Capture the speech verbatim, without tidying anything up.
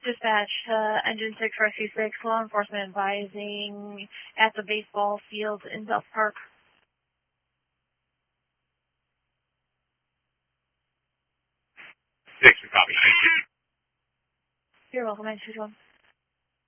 Dispatch, uh, Engine six, Rescue six, law enforcement advising at the baseball field in Belt Park. Six, copy. Thank you. You're welcome, nine two one.